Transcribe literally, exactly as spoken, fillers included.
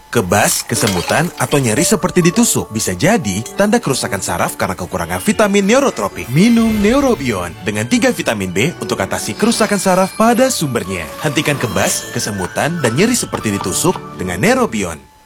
Kebas, kesemutan, atau nyeri seperti ditusuk bisa jadi tanda kerusakan saraf karena kekurangan vitamin neurotropik. Minum Neurobion dengan tiga vitamin B untuk atasi kerusakan saraf pada sumbernya. Hentikan kebas, kesemutan, dan nyeri seperti ditusuk dengan Neurobion.